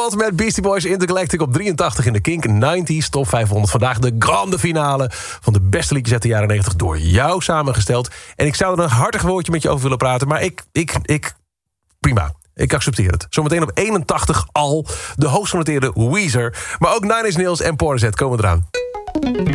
World met Beastie Boys Intergalactic op 83 in de Kink 90s Top 500. Vandaag de grande finale van de beste liedjes uit de jaren 90 door jou samengesteld. En ik zou er een hartig woordje met je over willen praten, maar prima. Ik accepteer het. Zometeen op 81 al de hoogst genoteerde Weezer. Maar ook Nine Inch Nails en Portishead komen eraan.